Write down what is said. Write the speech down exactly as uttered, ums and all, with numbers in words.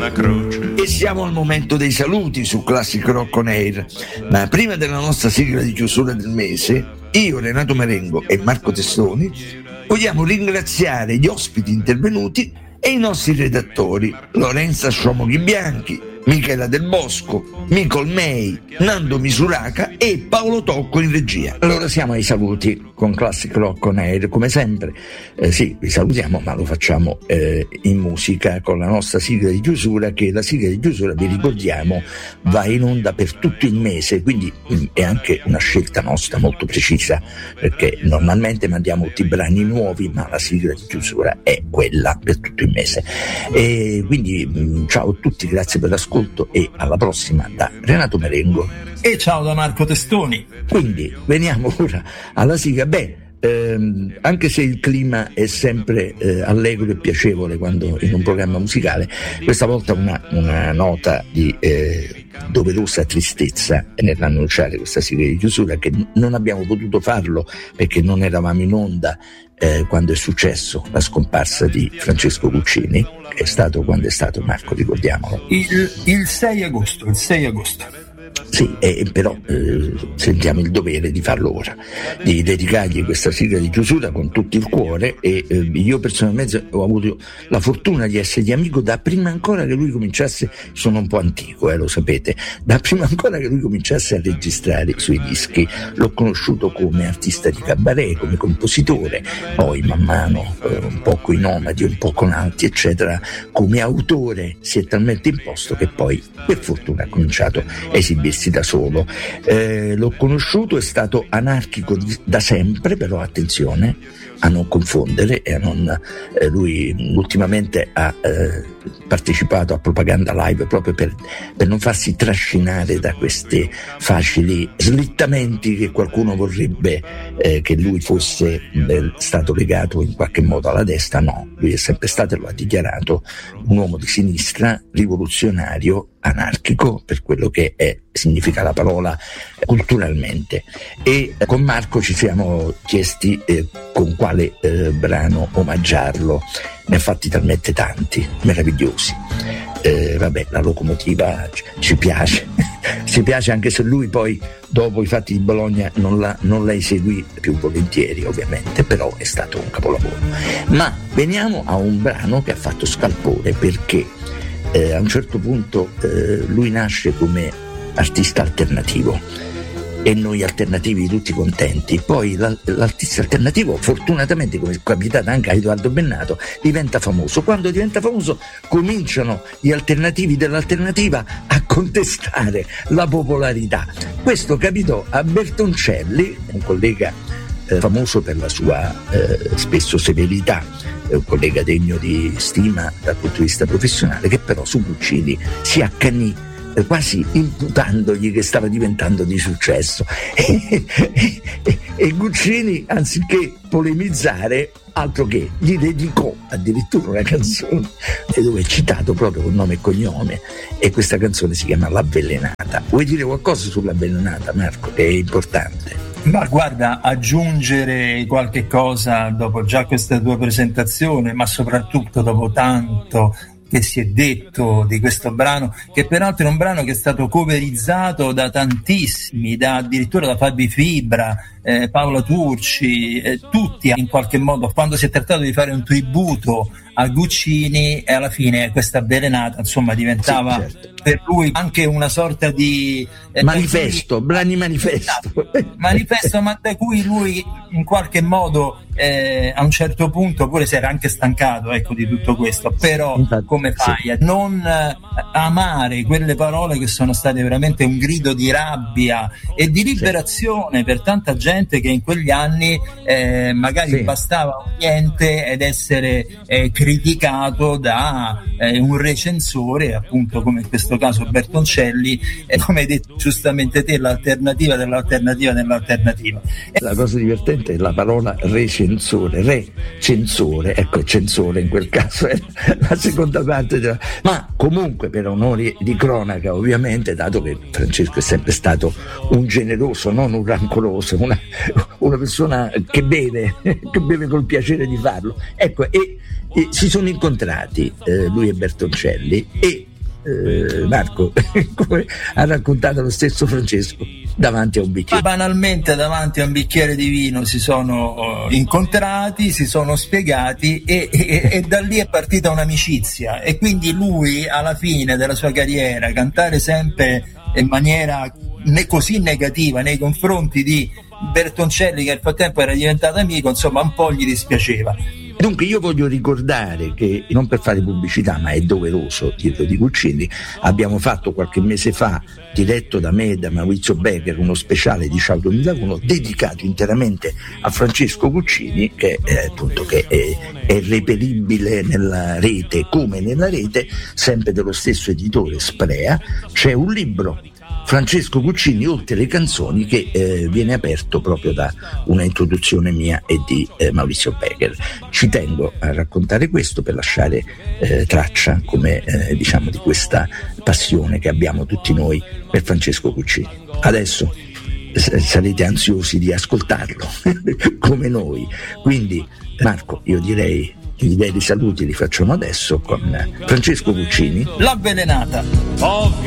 la croce. E siamo al momento dei saluti su Classic Rock On Air. Ma prima della nostra sigla di chiusura del mese, io, Renato Marengo e Marco Testoni vogliamo ringraziare gli ospiti intervenuti e i nostri redattori: Lorenza Sciomoghi Bianchi, Michela Del Bosco, Micol May, Nando Misuraca e Paolo Tocco in regia. Allora siamo ai saluti con Classic Rock On Air, come sempre. Eh, sì, vi salutiamo, ma lo facciamo eh, in musica con la nostra sigla di chiusura, che la sigla di chiusura, vi ricordiamo, va in onda per tutto il mese, quindi mh, è anche una scelta nostra molto precisa, perché normalmente mandiamo tutti i brani nuovi, ma la sigla di chiusura è quella per tutto il mese. E quindi mh, ciao a tutti, grazie per l'ascolto e alla prossima da Renato Marengo e ciao da Marco Testoni. Quindi veniamo ora alla sigla. Beh, ehm, anche se il clima è sempre eh, allegro e piacevole quando in un programma musicale, questa volta una, una nota di eh, doverosa tristezza nell'annunciare questa sigla di chiusura, che non abbiamo potuto farlo perché non eravamo in onda Eh, quando è successo la scomparsa di Francesco Guccini, che è stato, quando è stato, Marco, ricordiamolo? Il, il sei agosto, il sei agosto. Sì, eh, però eh, sentiamo il dovere di farlo ora, di dedicargli questa sigla di chiusura con tutto il cuore. E eh, io personalmente ho avuto la fortuna di essergli amico da prima ancora che lui cominciasse, sono un po' antico, eh, lo sapete, da prima ancora che lui cominciasse a registrare sui dischi. L'ho conosciuto come artista di cabaret, come compositore, poi man mano eh, un po' coi Nomadi, un po' con altri eccetera, come autore si è talmente imposto che poi per fortuna ha cominciato a esibirsi da solo. Eh, l'ho conosciuto, è stato anarchico di, da sempre, però attenzione a non confondere e a non eh, lui ultimamente ha eh, partecipato a Propaganda Live proprio per, per non farsi trascinare da questi facili slittamenti che qualcuno vorrebbe eh, che lui fosse eh, stato legato in qualche modo alla destra. No, lui è sempre stato, e lo ha dichiarato, un uomo di sinistra, rivoluzionario, anarchico, per quello che è, significa la parola culturalmente. E con Marco ci siamo chiesti eh, con quale eh, brano omaggiarlo. Ne ha fatti talmente tanti, meravigliosi. Eh, vabbè, la locomotiva ci, ci piace, ci piace, anche se lui poi dopo i fatti di Bologna non la, non la eseguì più volentieri, ovviamente, però è stato un capolavoro. Ma veniamo a un brano che ha fatto scalpore, perché eh, a un certo punto eh, lui nasce come artista alternativo e noi alternativi tutti contenti. Poi l'artista alternativo, fortunatamente, come è capitato anche a Edoardo Bennato, diventa famoso. Quando diventa famoso cominciano gli alternativi dell'alternativa a contestare la popolarità. Questo capitò a Bertoncelli, un collega eh, famoso per la sua eh, spesso severità, è un collega degno di stima dal punto di vista professionale, che però su Guccini si accanì, quasi imputandogli che stava diventando di successo. E, e, e, e Guccini, anziché polemizzare, altro che, gli dedicò addirittura una canzone dove è citato proprio con nome e cognome, e questa canzone si chiama L'Avvelenata. Vuoi dire qualcosa sull'Avvelenata, Marco, che è importante? Ma guarda, aggiungere qualche cosa dopo già questa tua presentazione, ma soprattutto dopo tanto che si è detto di questo brano, che peraltro è un brano che è stato coverizzato da tantissimi, da addirittura da Fabi Fibra, eh, Paola Turci, eh, tutti in qualche modo, quando si è trattato di fare un tributo a Guccini, e alla fine questa Avvelenata insomma diventava, sì, certo, per lui anche una sorta di eh, manifesto, cui, brani manifesto manifesto ma da cui lui in qualche modo eh, a un certo punto pure si era anche stancato, ecco, di tutto questo. Però infatti, come fai sì, a non eh, amare quelle parole che sono state veramente un grido di rabbia e di liberazione, sì, per tanta gente che in quegli anni eh, magari sì, bastava un niente ed essere eh, criticato da eh, un recensore, appunto come in questo caso Bertoncelli, e come hai detto giustamente te, l'alternativa dell'alternativa dell'alternativa. La cosa divertente è la parola recensore, recensore, ecco, censore in quel caso è la seconda parte della... Ma comunque, per onori di cronaca, ovviamente, dato che Francesco è sempre stato un generoso, non un rancoroso, una, una persona che beve, che beve col piacere di farlo, ecco, e, e si sono incontrati eh, lui e Bertoncelli, e eh, Marco, come ha raccontato lo stesso Francesco davanti a un bicchiere. Banalmente davanti a un bicchiere di vino si sono uh, incontrati, si sono spiegati e, e, e da lì è partita un'amicizia, e quindi lui alla fine della sua carriera cantare sempre in maniera ne- così negativa nei confronti di Bertoncelli, che nel frattempo era diventato amico, insomma un po' gli dispiaceva. Dunque io voglio ricordare che, non per fare pubblicità, ma è doveroso dirlo di Guccini, abbiamo fatto qualche mese fa, diretto da me e da Maurizio Becker, uno speciale di Ciao duemilauno dedicato interamente a Francesco Guccini, che eh, appunto che è, è reperibile nella rete come nella rete, sempre dello stesso editore Sprea. C'è un libro, Francesco Guccini oltre le canzoni, che eh, viene aperto proprio da una introduzione mia e di eh, Maurizio Becker. Ci tengo a raccontare questo per lasciare eh, traccia, come eh, diciamo, di questa passione che abbiamo tutti noi per Francesco Guccini. Adesso s- sarete ansiosi di ascoltarlo come noi, quindi Marco, io direi i veri saluti li facciamo adesso con Francesco Guccini, L'avvelenata. Ovvio.